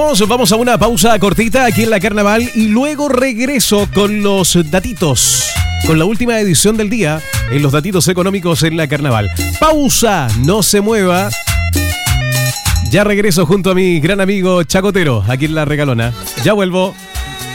Nos vamos a una pausa cortita aquí en la Carnaval y luego regreso con los datitos, con la última edición del día en los datitos económicos en la Carnaval. Pausa, no se mueva. Ya regreso junto a mi gran amigo Chacotero aquí en La Regalona. Ya vuelvo.